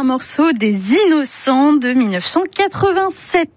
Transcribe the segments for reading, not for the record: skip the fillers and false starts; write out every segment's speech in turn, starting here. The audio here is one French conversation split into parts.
morceau des Innocents de 1987.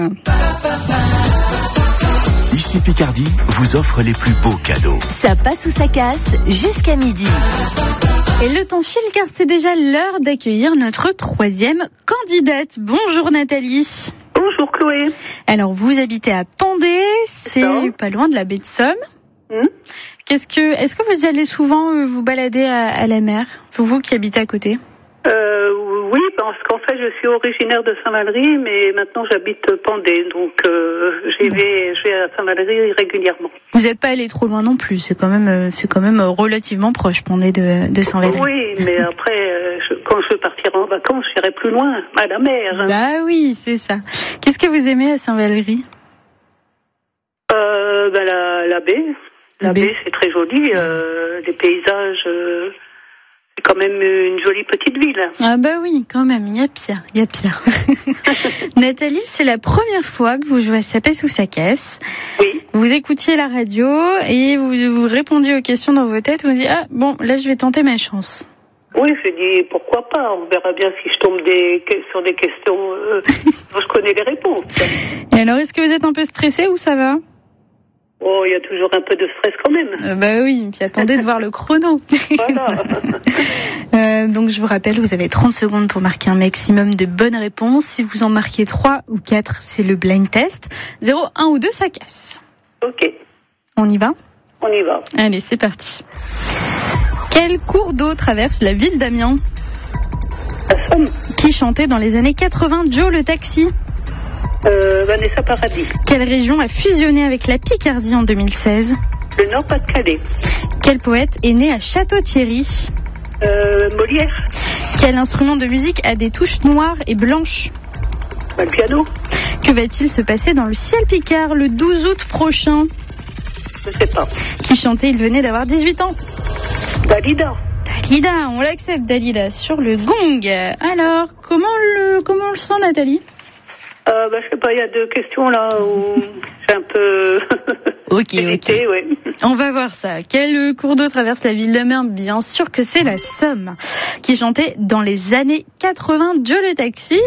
Ici Picardie vous offre les plus beaux cadeaux. Ça passe ou ça casse jusqu'à midi. Et le temps file car c'est déjà l'heure d'accueillir notre troisième candidate. Bonjour Nathalie. Bonjour Chloé. Alors vous habitez à Pendée, c'est pas loin de la baie de Somme. Est-ce que vous allez souvent vous balader à la mer, vous qui habitez à côté? Oui, parce qu'en fait je suis originaire de Saint-Valery, mais maintenant j'habite Pendée, donc je vais à Saint-Valery régulièrement. Vous n'êtes pas allé trop loin non plus, c'est quand même relativement proche Pendée de Saint-Valery. Oui, mais après quand je partirai en vacances, j'irai plus loin, à la mer. Bah oui, c'est ça. Qu'est-ce que vous aimez à Saint-Valery? La baie. La baie, c'est très joli. Les paysages, c'est quand même une jolie petite ville. Ah bah oui, quand même, il y a pire. Nathalie, c'est la première fois que vous jouez à Ça pèse ou ça casse. Oui. Vous écoutiez la radio et vous répondiez aux questions dans vos têtes. Vous vous dites, ah bon, là je vais tenter ma chance. Oui, je dis pourquoi pas. On verra bien si je tombe sur des questions dont je connais les réponses. Et alors, est-ce que vous êtes un peu stressé ou ça va? Oh, il y a toujours un peu de stress quand même. Bah oui, puis attendez de voir le chrono. Voilà. Donc je vous rappelle, vous avez 30 secondes pour marquer un maximum de bonnes réponses. Si vous en marquez 3 ou 4, c'est le blind test. 0, 1 ou 2, ça casse. Ok. On y va? On y va. Allez, c'est parti. Quel cours d'eau traverse la ville d'Amiens? La Somme. Qui chantait dans les années 80 Joe le taxi? Vanessa Paradis. Quelle région a fusionné avec la Picardie en 2016? Le Nord-Pas-de-Calais. Quel poète est né à Château-Thierry? Molière. Quel instrument de musique a des touches noires et blanches? Le piano. Que va-t-il se passer dans le ciel Picard le 12 août prochain? Je sais pas. Qui chantait Il venait d'avoir 18 ans? Dalida. Dalida, on l'accepte Dalida sur le gong. Alors, comment on le sent Nathalie? Je sais pas, il y a 2 questions là où j'ai un peu hésité, ouais. On va voir ça. Quel cours d'eau traverse la ville d'Amiens? Bien sûr que c'est la Somme, qui chantait dans les années 80 Joe le taxi.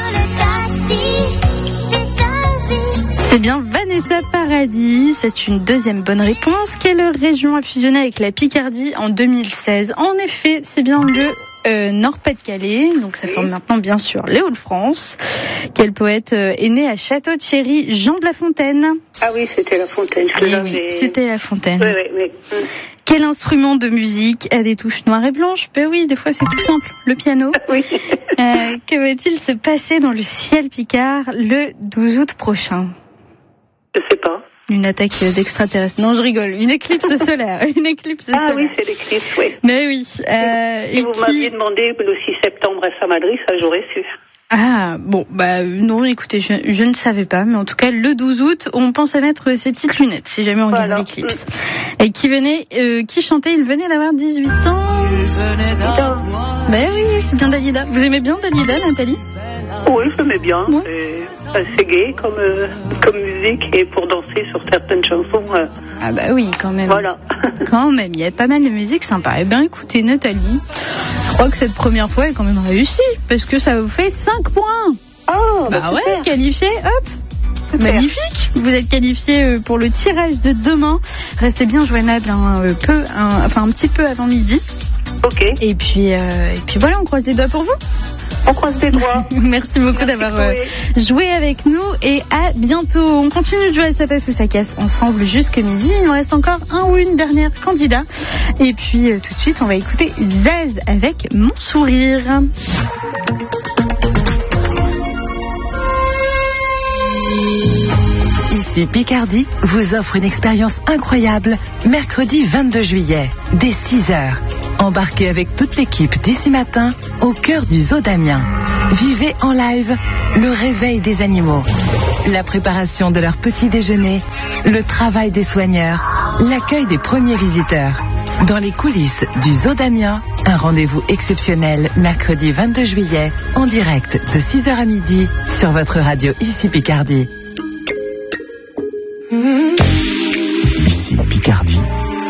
C'est bien Vanessa Paradis. C'est une deuxième bonne réponse. Quelle région a fusionné avec la Picardie en 2016? En effet, c'est bien le Nord-Pas-de-Calais, donc ça forme maintenant bien sûr les Hauts-de-France. Quel poète est né à Château-Thierry? Jean de La Fontaine. Ah oui, c'était La Fontaine. Oui, c'était La Fontaine. Oui. Quel instrument de musique a des touches noires et blanches? Ben oui, des fois c'est tout simple, le piano. Oui. Que va-t-il se passer dans le ciel Picard le 12 août prochain? Je sais pas. Une attaque d'extraterrestres. Non, je rigole. Une éclipse solaire. Ah oui, c'est l'éclipse, oui. Mais oui. Si vous m'aviez demandé le 6 septembre à Saint-Valery, ça j'aurais su. Ah, bon, non, écoutez, je ne savais pas, mais en tout cas, le 12 août, on pense à mettre ses petites lunettes, si jamais on regarde l'éclipse. Et qui chantait Il venait d'avoir 18 ans. Ben oui, c'est bien Dalida. Vous aimez bien Dalida, Nathalie? Oui, je l'aimais bien. Ouais. C'est assez gai comme musique et pour danser sur certaines chansons. Ah bah oui, quand même. Voilà. Quand même, il y a pas mal de musique sympa. Eh bien, écoutez, Nathalie, je crois que cette première fois est quand même réussie, parce que ça vous fait 5 points. Oh, bah ouais, qualifié, hop. Super. Magnifique. Vous êtes qualifié pour le tirage de demain. Restez bien joignable un petit peu avant midi. Ok. Et puis voilà, on croise les doigts pour vous. On croise les doigts. Merci beaucoup d'avoir joué avec nous et à bientôt. On continue de jouer à Ça passe ou ça casse ensemble jusqu'à midi. Il nous reste encore un ou une dernière candidat. Et puis tout de suite, on va écouter Zaz avec Mon sourire. Ici Picardie vous offre une expérience incroyable mercredi 22 juillet, dès 6h. Embarquez avec toute l'équipe d'ici matin au cœur du zoo d'Amiens. Vivez en live le réveil des animaux, la préparation de leur petit déjeuner, le travail des soigneurs, l'accueil des premiers visiteurs. Dans les coulisses du zoo d'Amiens, un rendez-vous exceptionnel mercredi 22 juillet en direct de 6h à midi sur votre radio Ici Picardie.